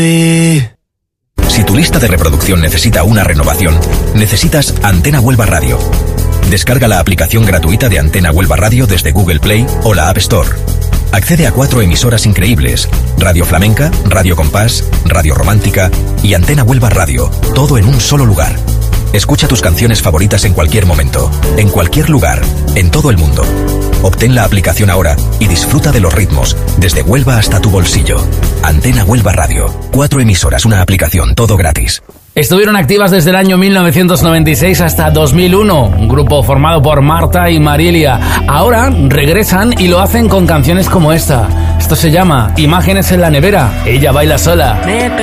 Si tu lista de reproducción necesita una renovación, necesitas Antena Huelva Radio. Descarga la aplicación gratuita de Antena Huelva Radio desde Google Play o la App Store. Accede a 4 emisoras increíbles: Radio Flamenca, Radio Compás, Radio Romántica y Antena Huelva Radio, todo en un solo lugar. Escucha tus canciones favoritas en cualquier momento, en cualquier lugar, en todo el mundo. Obtén la aplicación ahora y disfruta de los ritmos, desde Huelva hasta tu bolsillo. Antena Huelva Radio. 4 emisoras, una aplicación, todo gratis. Estuvieron activas desde el año 1996 hasta 2001, un grupo formado por Marta y Marilia. Ahora regresan y lo hacen con canciones como esta. Esto se llama Imágenes en la nevera. Ella baila sola.